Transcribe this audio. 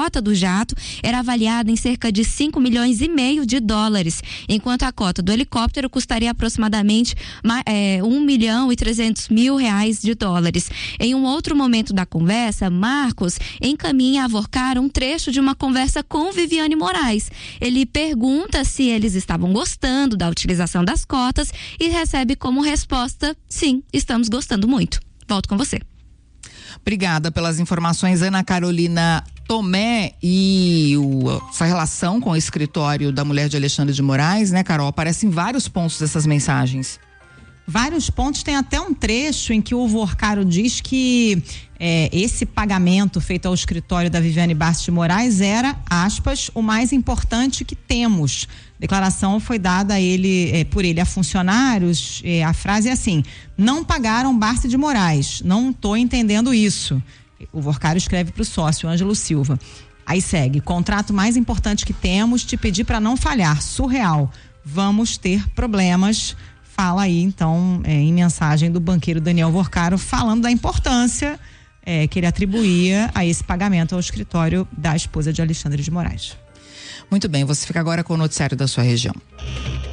cota do jato era avaliada em cerca de 5,5 milhões de dólares, enquanto a cota do helicóptero custaria aproximadamente 1,3 milhão de dólares. Em um outro momento da conversa, Marcos encaminha a Vorcaro um trecho de uma conversa com Viviane Moraes. Ele pergunta se eles estavam gostando da utilização das cotas e recebe como resposta: sim, estamos gostando muito. Volto com você. Obrigada pelas informações, Ana Carolina Tomé. E essa relação com o escritório da mulher de Alexandre de Moraes, né, Carol? Aparecem vários pontos dessas mensagens. Vários pontos, tem até um trecho em que o Vorcaro diz que esse pagamento feito ao escritório da Viviane Bastos de Moraes era, aspas, o mais importante que temos. Declaração foi dada a ele, por ele a funcionários, a frase é assim: não pagaram Bastos de Moraes, não estou entendendo isso. O Vorcaro escreve para o sócio, Ângelo Silva. Aí segue: contrato mais importante que temos, te pedi para não falhar, surreal, vamos ter problemas. Fala aí, então, em mensagem do banqueiro Daniel Vorcaro, falando da importância que ele atribuía a esse pagamento ao escritório da esposa de Alexandre de Moraes. Muito bem, você fica agora com o noticiário da sua região.